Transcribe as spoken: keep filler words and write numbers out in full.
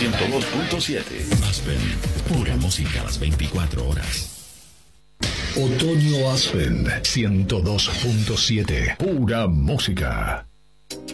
ciento dos punto siete. Aspen, pura música a las veinticuatro horas. Otoño Aspen ciento dos punto siete. Pura música.